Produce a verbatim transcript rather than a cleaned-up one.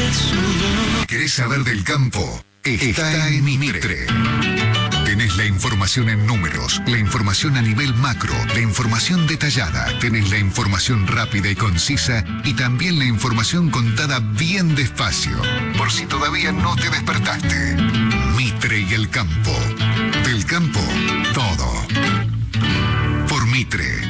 ¿Querés saber del campo? Está en Mitre. Tenés la información en números, la información a nivel macro, la información detallada, tenés la información rápida y concisa y también la información contada bien despacio, por si todavía no te despertaste. Mitre y el campo. Del campo, todo. Por Mitre.